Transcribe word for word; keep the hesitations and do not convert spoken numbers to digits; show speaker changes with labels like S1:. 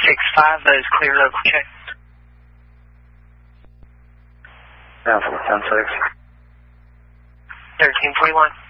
S1: six five, that is clear, local check.
S2: Alpha ten six.
S1: thirteen forty-one.